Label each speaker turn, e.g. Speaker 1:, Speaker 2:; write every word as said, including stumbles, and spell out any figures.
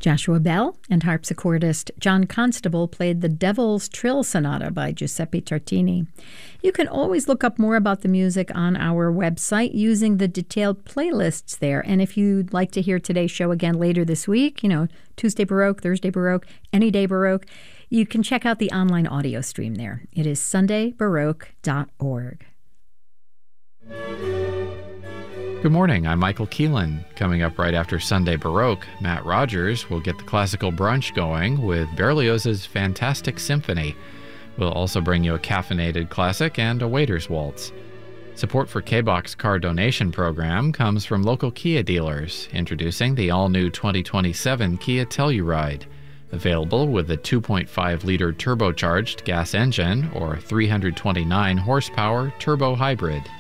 Speaker 1: Joshua Bell and harpsichordist John Constable played the Devil's Trill Sonata by Giuseppe Tartini. You can always look up more about the music on our website using the detailed playlists there. And if you'd like to hear today's show again later this week, you know, Tuesday Baroque, Thursday Baroque, any day Baroque, you can check out the online audio stream there. It is sunday baroque dot org.
Speaker 2: Good morning, I'm Michael Keelan. Coming up right after Sunday Baroque, Matt Rogers will get the classical brunch going with Berlioz's Fantastic Symphony. We'll also bring you a caffeinated classic and a waiter's waltz. Support for K-Box car donation program comes from local Kia dealers, introducing the all-new twenty twenty-seven Kia Telluride. Available with a two point five liter turbocharged gas engine or three hundred twenty-nine horsepower turbo hybrid.